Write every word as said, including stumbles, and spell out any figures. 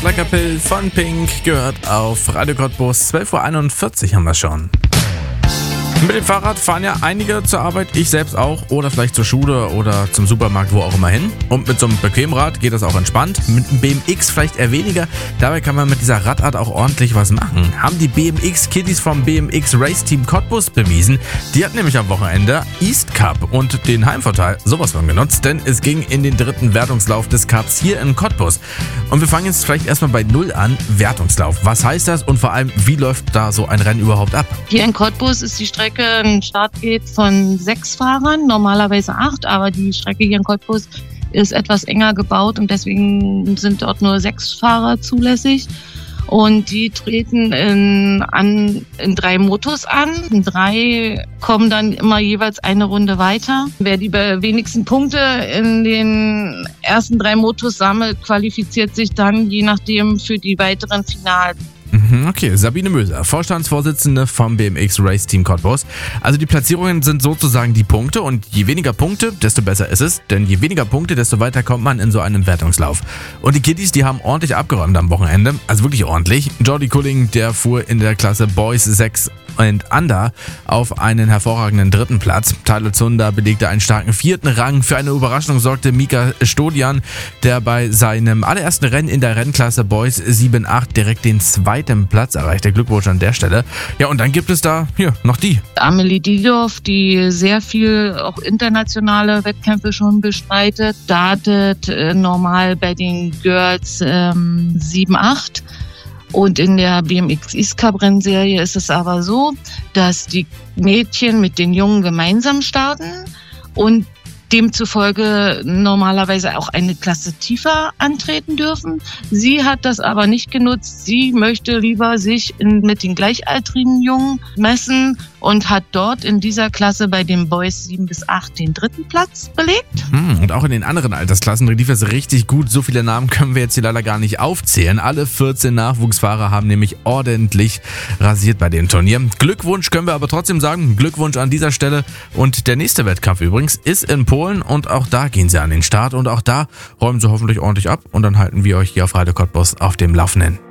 Like a Pill von Pink gehört auf Radio Cottbus. zwölf Uhr einundvierzig haben wir schon. Mit dem Fahrrad fahren ja einige zur Arbeit, ich selbst auch, oder vielleicht zur Schule oder zum Supermarkt, wo auch immer hin. Und mit so einem Bequemrad geht das auch entspannt. Mit einem B M X vielleicht eher weniger. Dabei kann man mit dieser Radart auch ordentlich was machen. Haben die B M X-Kiddies vom B M X Race Team Cottbus bewiesen. Die hatten nämlich am Wochenende East Cup und den Heimvorteil sowas von genutzt, denn es ging in den dritten Wertungslauf des Cups hier in Cottbus. Und wir fangen jetzt vielleicht erstmal bei Null an. Wertungslauf. Was heißt das und vor allem, wie läuft da so ein Rennen überhaupt ab? Hier in Cottbus ist die Strecke ein Start geht von sechs Fahrern, normalerweise acht, aber die Strecke hier in Cottbus ist etwas enger gebaut und deswegen sind dort nur sechs Fahrer zulässig. Und die treten in, an, in drei Motos an. In drei kommen dann immer jeweils eine Runde weiter. Wer die wenigsten Punkte in den ersten drei Motos sammelt, qualifiziert sich dann je nachdem für die weiteren Finalen. Okay, Sabine Möser, Vorstandsvorsitzende vom B M X Race Team Cottbus. Also die Platzierungen sind sozusagen die Punkte und je weniger Punkte, desto besser ist es, denn je weniger Punkte, desto weiter kommt man in so einem Wertungslauf. Und die Kiddies, die haben ordentlich abgeräumt am Wochenende, also wirklich ordentlich. Jordi Kulling, der fuhr in der Klasse Boys sechs and Under auf einen hervorragenden dritten Platz. Tyler Zunder belegte einen starken vierten Rang. Für eine Überraschung sorgte Mika Stodian, der bei seinem allerersten Rennen in der Rennklasse Boys sieben acht direkt den zweiten Platz erreichte. Glückwunsch an der Stelle. Ja, und dann gibt es da hier noch die. Amelie Diedorf, die sehr viel auch internationale Wettkämpfe schon bestreitet, startet äh, normal bei den Girls ähm, sieben acht. Und in der B M X East Cup Rennserie ist es aber so, dass die Mädchen mit den Jungen gemeinsam starten und demzufolge normalerweise auch eine Klasse tiefer antreten dürfen. Sie hat das aber nicht genutzt. Sie möchte lieber sich in, mit den gleichaltrigen Jungen messen und hat dort in dieser Klasse bei den Boys sieben bis acht den dritten Platz belegt. Hm, und auch in den anderen Altersklassen lief es richtig gut. So viele Namen können wir jetzt hier leider gar nicht aufzählen. Alle vierzehn Nachwuchsfahrer haben nämlich ordentlich rasiert bei dem Turnier. Glückwunsch können wir aber trotzdem sagen. Glückwunsch an dieser Stelle. Und der nächste Wettkampf übrigens ist in Polen. Und auch da gehen sie an den Start und auch da räumen sie hoffentlich ordentlich ab und dann halten wir euch hier auf Radio Cottbus auf dem Laufenden.